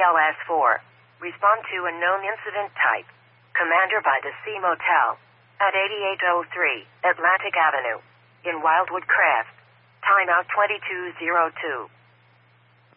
ALS-4. Respond to unknown incident type. Commander by the Sea Motel. At 8803 Atlantic Avenue. In Wildwood Crest. Timeout 2202.